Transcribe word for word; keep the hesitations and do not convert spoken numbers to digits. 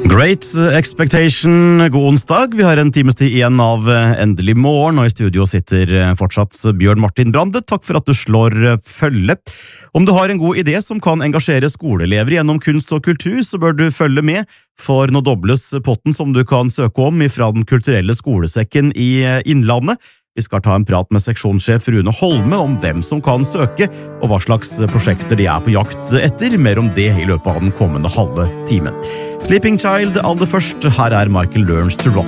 Great Expectation, god onsdag. Vi har en times tid igjen av Endelig morgen, og i studio sitter fortsatt Bjørn Martin Brande. Takk for at du slår følge. Om du har en god idé som kan engasjere skoleelever gjennom kunst og kultur, så bør du følge med, for nå dobles potten som du kan søke om fra Den kulturelle skolesekken i Innlandet. Vi skal ta en prat med seksjonssjef Rune Holme om hvem som kan søke, og hva slags prosjekter de er på jakt etter. Mer om det i løpet av den kommende halve timen. Sleeping Child aller først, her er Michael Learns to Rock.